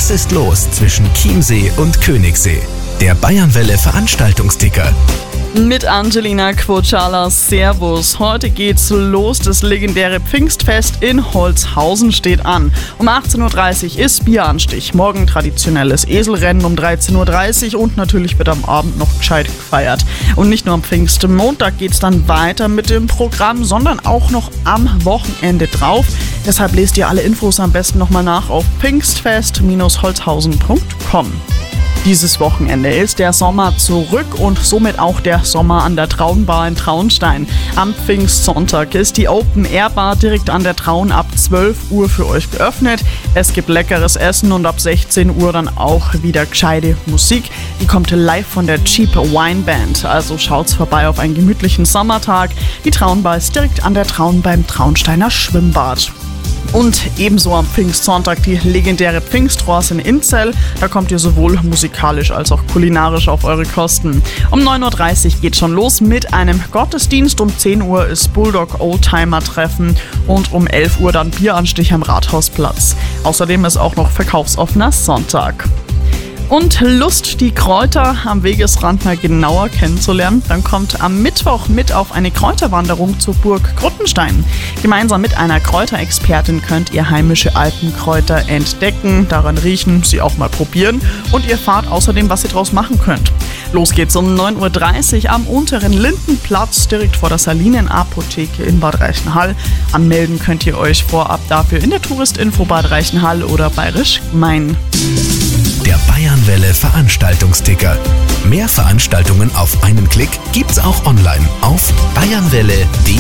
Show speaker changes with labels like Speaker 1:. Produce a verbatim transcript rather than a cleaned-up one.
Speaker 1: Was ist los zwischen Chiemsee und Königssee? Der Bayernwelle Veranstaltungsticker.
Speaker 2: Mit Angelina Quocala, Servus. Heute geht's los. Das legendäre Pfingstfest in Holzhausen steht an. Um achtzehn Uhr dreißig ist Bieranstich. Morgen traditionelles Eselrennen um dreizehn Uhr dreißig und natürlich wird am Abend noch gescheit gefeiert. Und nicht nur am Pfingstmontag geht's dann weiter mit dem Programm, sondern auch noch am Wochenende drauf. Deshalb lest ihr alle Infos am besten nochmal nach auf pfingstfest Bindestrich holzhausen Punkt com. Dieses Wochenende ist der Sommer zurück und somit auch der Sommer an der Traunbar in Traunstein. Am Pfingstsonntag ist die Open-Air-Bar direkt an der Traun ab zwölf Uhr für euch geöffnet. Es gibt leckeres Essen und ab sechzehn Uhr dann auch wieder gescheite Musik. Die kommt live von der Cheap Wine Band, also schaut's vorbei auf einen gemütlichen Sommertag. Die Traunbar ist direkt an der Traun beim Traunsteiner Schwimmbad. Und ebenso am Pfingstsonntag die legendäre Pfingstrors in Inzell. Da kommt ihr sowohl musikalisch als auch kulinarisch auf eure Kosten. Um neun Uhr dreißig geht schon los mit einem Gottesdienst. Um zehn Uhr ist Bulldog Oldtimer Treffen und um elf Uhr dann Bieranstich am Rathausplatz. Außerdem ist auch noch verkaufsoffener Sonntag. Und Lust, die Kräuter am Wegesrand mal genauer kennenzulernen, dann kommt am Mittwoch mit auf eine Kräuterwanderung zur Burg Gruttenstein. Gemeinsam mit einer Kräuterexpertin könnt ihr heimische Alpenkräuter entdecken, daran riechen, sie auch mal probieren und ihr erfahrt außerdem, was ihr draus machen könnt. Los geht's um neun Uhr dreißig am unteren Lindenplatz, direkt vor der Salinen-Apotheke in Bad Reichenhall. Anmelden könnt ihr euch vorab dafür in der Touristinfo Bad Reichenhall oder Bayerisch Main.
Speaker 1: Der Bayernwelle Veranstaltungsticker. Mehr Veranstaltungen auf einen Klick gibt's auch online auf bayernwelle punkt de.